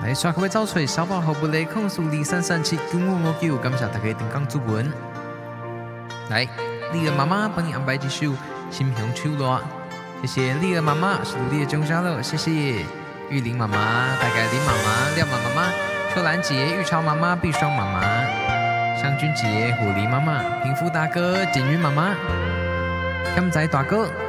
来刷各位走出，小宝后不雷控诉李3379559，感谢大家定岗主文。来，你的妈妈帮你安排几首心香手乐，谢谢你的妈妈是你的忠家乐，谢谢玉玲妈妈、大概林妈妈、廖妈妈、秋兰姐、玉超妈妈、碧霜妈妈、香君姐、狐狸妈妈、平福大哥、锦云妈妈、天仔大哥。